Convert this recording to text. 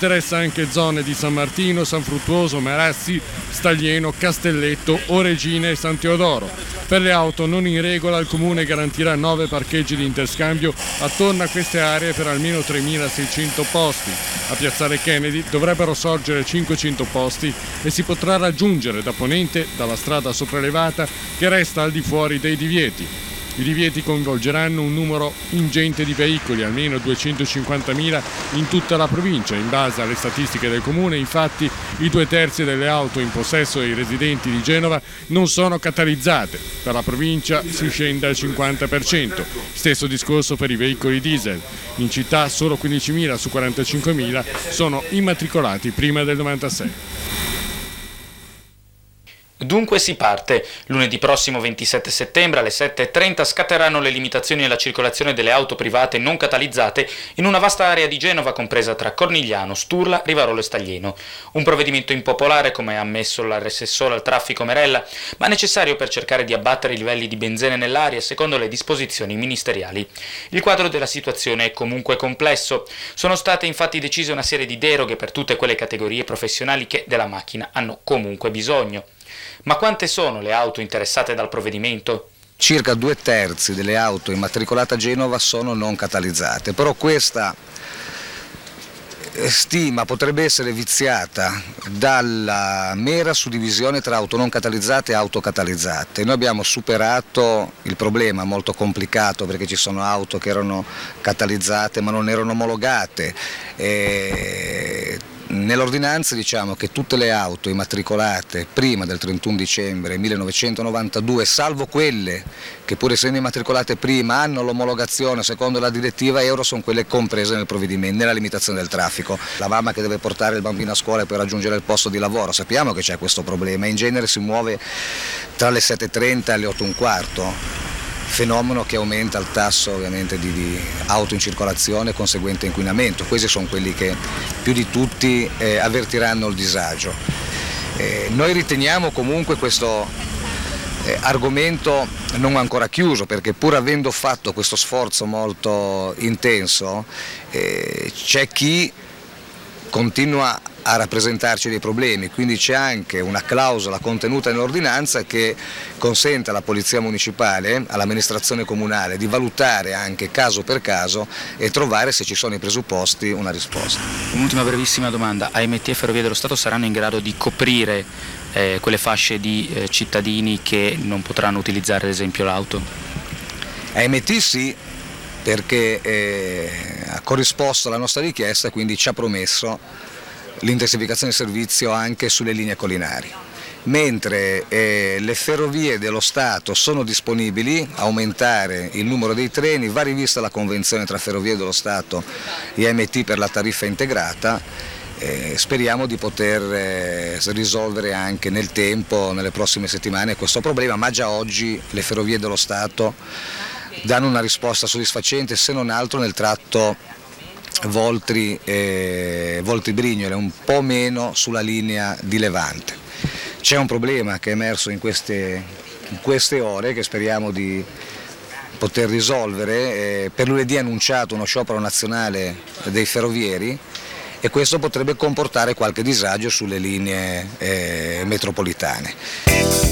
interessa anche zone di San Martino, San Fruttuoso, Marassi, Staglieno, Castelletto, Oregina e San Teodoro. Per le auto non in regola il Comune garantirà 9 parcheggi di interscambio attorno a queste aree per almeno 3.600 posti. A Piazzale Kennedy dovrebbero sorgere 500 posti e si potrà raggiungere da ponente dalla strada sopraelevata che resta al di fuori dei divieti. I divieti coinvolgeranno un numero ingente di veicoli, almeno 250.000 in tutta la provincia. In base alle statistiche del Comune, infatti, i 2/3 delle auto in possesso dei residenti di Genova non sono catalizzate. Per la provincia si scende al 50%. Stesso discorso per i veicoli diesel. In città solo 15.000 su 45.000 sono immatricolati prima del 96. Dunque si parte. Lunedì prossimo 27 settembre alle 7:30 scatteranno le limitazioni alla circolazione delle auto private non catalizzate in una vasta area di Genova compresa tra Cornigliano, Sturla, Rivarolo e Staglieno. Un provvedimento impopolare, come ha ammesso l'assessore al traffico Merella, ma necessario per cercare di abbattere i livelli di benzene nell'aria secondo le disposizioni ministeriali. Il quadro della situazione è comunque complesso. Sono state infatti decise una serie di deroghe per tutte quelle categorie professionali che della macchina hanno comunque bisogno. Ma quante sono le auto interessate dal provvedimento? Circa 2/3 delle auto immatricolate a Genova sono non catalizzate, però questa stima potrebbe essere viziata dalla mera suddivisione tra auto non catalizzate e auto catalizzate. Noi abbiamo superato il problema molto complicato perché ci sono auto che erano catalizzate ma non erano omologate. Nell'ordinanza diciamo che tutte le auto immatricolate prima del 31 dicembre 1992, salvo quelle che pur essendo immatricolate prima hanno l'omologazione secondo la direttiva Euro, sono quelle comprese nel provvedimento, nella limitazione del traffico. La mamma che deve portare il bambino a scuola per raggiungere il posto di lavoro, sappiamo che c'è questo problema, in genere si muove tra le 7:30 e le 8:15. Fenomeno che aumenta il tasso ovviamente di auto in circolazione e conseguente inquinamento. Questi sono quelli che più di tutti avvertiranno il disagio. Noi riteniamo comunque questo argomento non ancora chiuso, perché pur avendo fatto questo sforzo molto intenso c'è chi continua a rappresentarci dei problemi, quindi c'è anche una clausola contenuta nell'ordinanza che consente alla Polizia Municipale, all'amministrazione comunale di valutare anche caso per caso e trovare, se ci sono i presupposti, una risposta. Un'ultima brevissima domanda: AMT e Ferrovie dello Stato saranno in grado di coprire quelle fasce di cittadini che non potranno utilizzare ad esempio l'auto? AMT sì, perché ha corrisposto alla nostra richiesta, quindi ci ha promesso l'intensificazione del servizio anche sulle linee collinari, mentre le ferrovie dello Stato sono disponibili a aumentare il numero dei treni, va rivista la convenzione tra Ferrovie dello Stato e AMT per la tariffa integrata. Speriamo di poter risolvere anche nel tempo, nelle prossime settimane, questo problema, ma già oggi le Ferrovie dello Stato danno una risposta soddisfacente, se non altro nel tratto Voltri-Brignole, un po' meno sulla linea di Levante. C'è un problema che è emerso in queste ore che speriamo di poter risolvere. Per lunedì è annunciato uno sciopero nazionale dei ferrovieri e questo potrebbe comportare qualche disagio sulle linee metropolitane.